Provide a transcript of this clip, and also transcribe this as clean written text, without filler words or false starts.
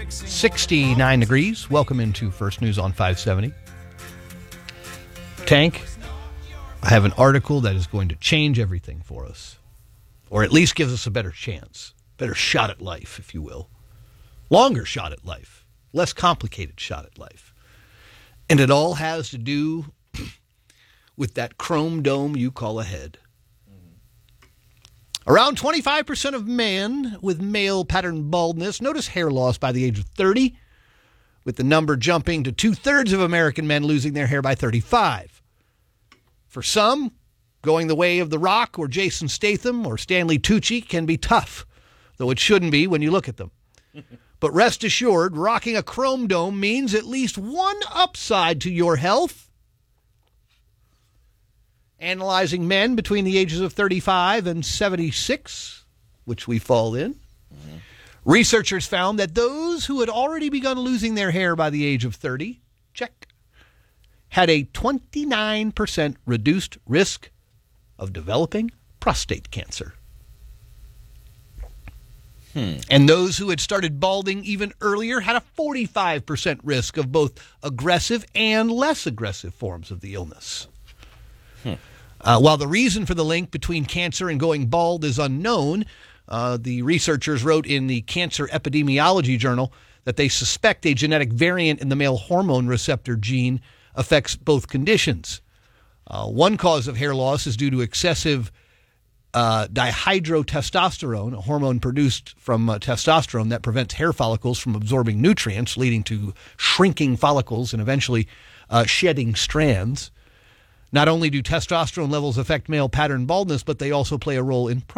69 degrees. Welcome into First News on 570. Tank, I have an article that is going to change everything for us, or at least gives us a better chance, better shot at life, if you will. Longer shot at life, less complicated shot at life. And it all has to do with that chrome dome you call a head. Around 25% of men with male pattern baldness notice hair loss by the age of 30, with the number jumping to 2/3 of American men losing their hair by 35. For some, going the way of The Rock or Jason Statham or Stanley Tucci can be tough, though it shouldn't be when you look at them. But rest assured, rocking a chrome dome means at least one upside to your health. Analyzing men between the ages of 35 and 76, which we fall in, researchers found that those who had already begun losing their hair by the age of 30, check, had a 29% reduced risk of developing prostate cancer. And those who had started balding even earlier had a 45% risk of both aggressive and less aggressive forms of the illness. While the reason for the link between cancer and going bald is unknown, the researchers wrote in the Cancer Epidemiology Journal that they suspect a genetic variant in the male hormone receptor gene affects both conditions. One cause of hair loss is due to excessive dihydrotestosterone, a hormone produced from testosterone that prevents hair follicles from absorbing nutrients, leading to shrinking follicles and eventually shedding strands. Not only do testosterone levels affect male pattern baldness, but they also play a role in